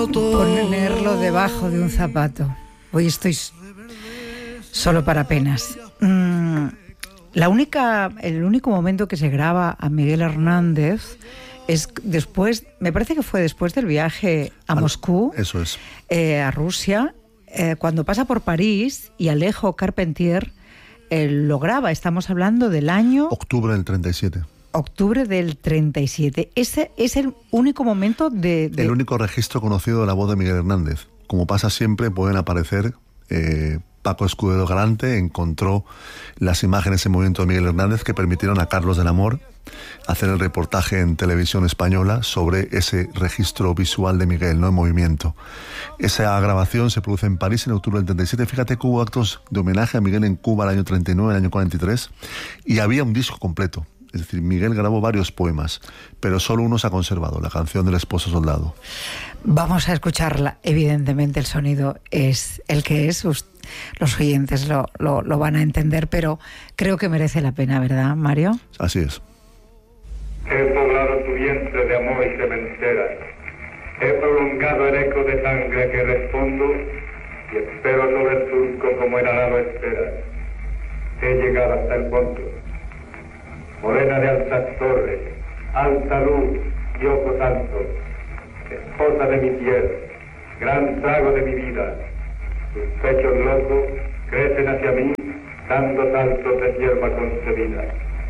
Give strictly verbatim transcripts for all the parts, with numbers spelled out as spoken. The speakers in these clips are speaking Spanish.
Ponerlo debajo de un zapato. Hoy estoy solo para penas. Mm, la única, el único momento que se graba a Miguel Hernández es después, me parece que fue después del viaje a Al, Moscú, eso es, eh, a Rusia, eh, cuando pasa por París y Alejo Carpentier eh, lo graba. Estamos hablando del año octubre del treinta y siete. Octubre del treinta y siete. Ese es el único momento de, de... El único registro conocido de la voz de Miguel Hernández. Como pasa siempre, pueden aparecer... Eh, Paco Escudero Galante encontró las imágenes en movimiento de Miguel Hernández que permitieron a Carlos del Amor hacer el reportaje en televisión española sobre ese registro visual de Miguel, ¿no?, en movimiento. Esa grabación se produce en París en octubre del treinta y siete. Fíjate que hubo actos de homenaje a Miguel en Cuba el año treinta y nueve, el año cuarenta y tres, y había un disco completo. Es decir, Miguel grabó varios poemas, pero solo uno se ha conservado, la canción del esposo soldado. Vamos a escucharla. Evidentemente el sonido es el que es. Los oyentes lo, lo, lo van a entender, pero creo que merece la pena, ¿verdad, Mario? Así es. He poblado tu vientre de amor y sementera. He prolongado el eco de sangre que respondo y espero sobre el surco como el arado espera. He llegado hasta el fondo. Morena de altas torres, alta luz y ojos altos, esposa de mi piel, gran trago de mi vida. Tus pechos locos crecen hacia mí, dando saltos de hierba concebida.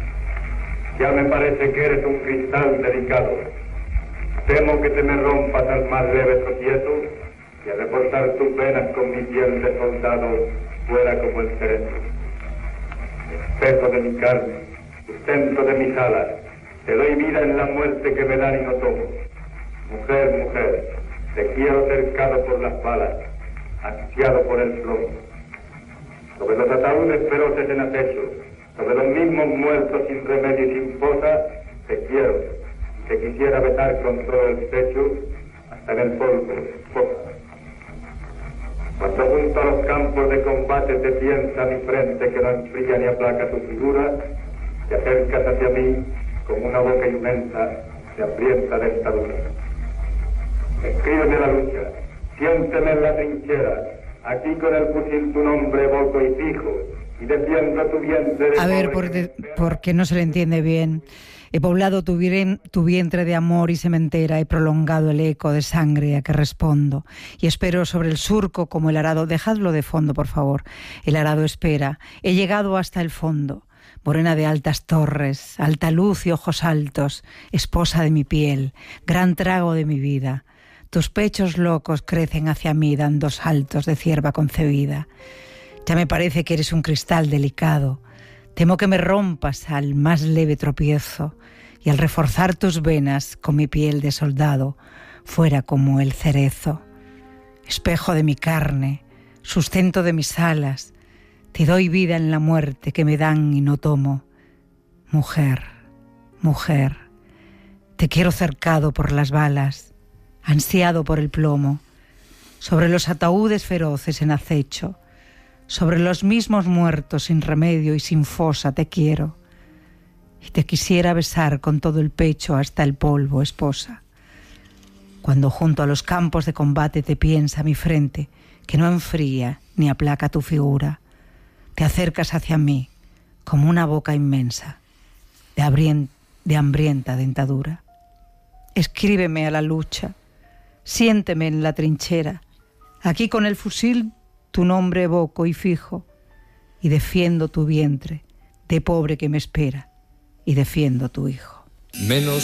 Ya me parece que eres un cristal delicado. Temo que te me rompas al más leve tropiezo y al reportar tus venas con mi piel de soldado fuera como el cerezo. Espejo de mi carne, sustento de mis alas, te doy vida en la muerte que me dan y no tomo. Mujer, mujer, te quiero cercado por las balas, asfiado por el plomo. Sobre los ataúdes feroces en acecho, sobre los mismos muertos sin remedio y sin fosa, te quiero, y te quisiera besar con todo el pecho, hasta en el polvo, esposa. Cuando junto a los campos de combate te piensa mi frente que no enfría ni aplaca tu figura, te acercas hacia mí con una boca inmensa, te aprieta dentadura. Escríbeme la lucha, siénteme en la trinchera, aquí con el fusil tu nombre evoco y fijo, y defiendo tu vientre de... A ver, porque, porque no se le entiende bien. He poblado tu, bien, tu vientre de amor y sementera, he prolongado el eco de sangre a que respondo, y espero sobre el surco como el arado. Dejadlo de fondo, por favor. El arado espera. He llegado hasta el fondo. Morena de altas torres, alta luz y ojos altos, esposa de mi piel, gran trago de mi vida. Tus pechos locos crecen hacia mí dando saltos de cierva concebida. Ya me parece que eres un cristal delicado. Temo que me rompas al más leve tropiezo y al reforzar tus venas con mi piel de soldado fuera como el cerezo. Espejo de mi carne, sustento de mis alas, te doy vida en la muerte que me dan y no tomo. Mujer, mujer, te quiero cercado por las balas, ansiado por el plomo, sobre los ataúdes feroces en acecho, sobre los mismos muertos sin remedio y sin fosa te quiero, y te quisiera besar con todo el pecho hasta el polvo, esposa. Cuando junto a los campos de combate te piensa mi frente, que no enfría ni aplaca tu figura, te acercas hacia mí como una boca inmensa de, abrien- de hambrienta dentadura. Escríbeme a la lucha, siénteme en la trinchera, aquí con el fusil tu nombre evoco y fijo, y defiendo tu vientre de pobre que me espera, y defiendo tu hijo. Menos